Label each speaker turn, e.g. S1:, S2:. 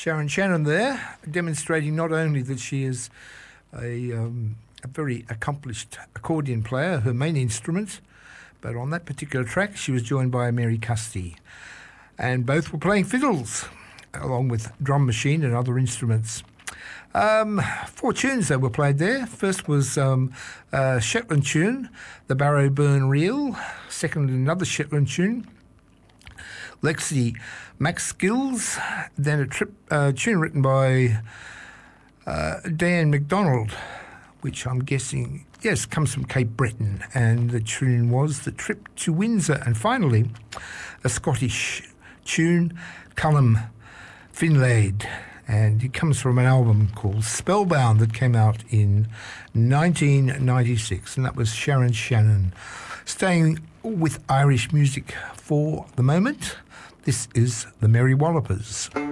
S1: Sharon Shannon there, demonstrating not only that she is a very accomplished accordion player, her main instrument, but on that particular track she was joined by Mary Custy. And both were playing fiddles, along with drum machine and other instruments. 4 tunes that were played there. First was a Shetland tune, the Barrow Burn Reel. Second, another Shetland tune, Lexi Max Skills. Then a tune written by Dan McDonald, which I'm guessing, yes, comes from Cape Breton. And the tune was The Trip to Windsor. And finally, a Scottish tune, Cullum Finlaid. And it comes from an album called Spellbound that came out in 1996, and that was Sharon Shannon. Staying with Irish music for the moment, this is the Merry Wallopers.